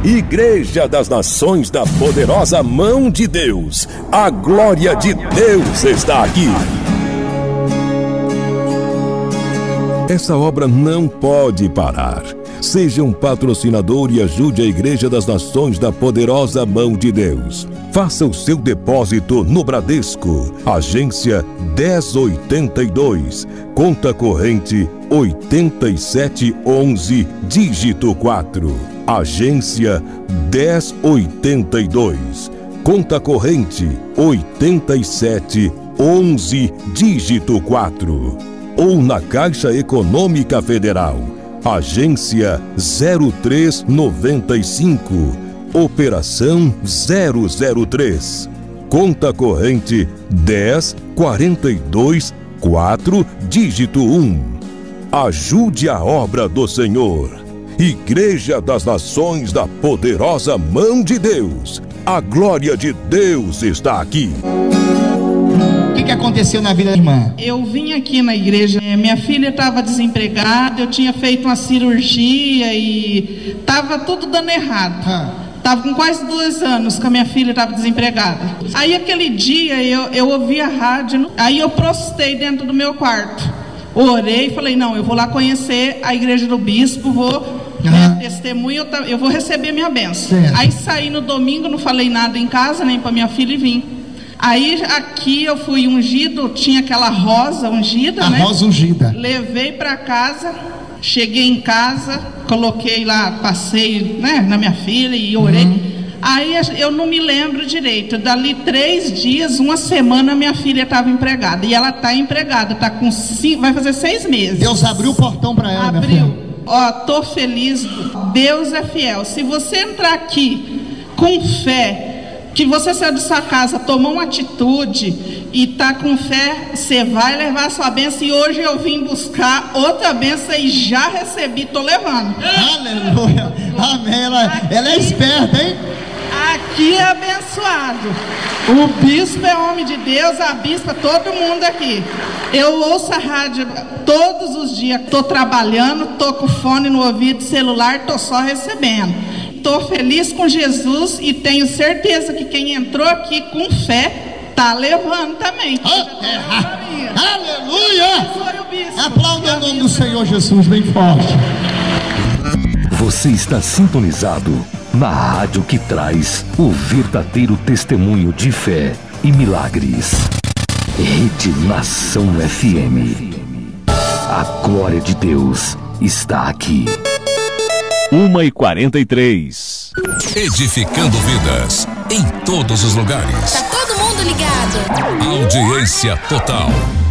Igreja das Nações da Poderosa Mão de Deus. A glória de Deus está aqui. Essa obra não pode parar. Seja um patrocinador e ajude a Igreja das Nações da Poderosa Mão de Deus. Faça o seu depósito no Bradesco, agência 1082, conta corrente 8711, dígito 4. Agência 1082, conta corrente 8711, dígito 4. Ou na Caixa Econômica Federal, agência 0395, operação 003, conta corrente 10424, dígito 1. Ajude a obra do Senhor. Igreja das Nações da Poderosa Mão de Deus. A glória de Deus está aqui. O que aconteceu na vida da irmã? Eu vim aqui na igreja, minha filha estava desempregada, eu tinha feito uma cirurgia e estava tudo dando errado. Estava com quase 2 anos que a minha filha estava desempregada. Aí aquele dia eu ouvi a rádio, aí eu prostei dentro do meu quarto. Orei e falei, não, eu vou lá conhecer a igreja do bispo, vou testemunho, eu vou receber minha bênção. Aí saí no domingo, não falei nada em casa, nem para minha filha e vim. Aí aqui eu fui ungido, tinha aquela rosa ungida, né? Rosa ungida. Levei para casa, cheguei em casa, coloquei lá, passei, né, na minha filha e orei. Aí eu não me lembro direito, dali 3 dias, 1 semana, minha filha estava empregada. E ela está empregada, tá com 5, vai fazer 6 meses. Deus abriu o portão para ela, minha filha. Abriu. Ó, tô feliz, Deus é fiel. Se você entrar aqui com fé, que você saiu de sua casa, tomou uma atitude e tá com fé, você vai levar a sua bênção. E hoje eu vim buscar outra bênção e já recebi, tô levando. Aleluia, amém. Ela é esperta, hein? Aqui é abençoado. O bispo é homem de Deus, a bispa, todo mundo aqui. Eu ouço a rádio todos os dias, tô trabalhando, tô com fone no ouvido, celular, tô só recebendo. Estou feliz com Jesus e tenho certeza que quem entrou aqui com fé está levando também. Aleluia! Aplauda o nome do Senhor Jesus bem forte. Você está sintonizado na rádio que traz o verdadeiro testemunho de fé e milagres. Rede Nação FM. A glória de Deus está aqui. 1h43. Edificando vidas em todos os lugares. Tá todo mundo ligado. Audiência total.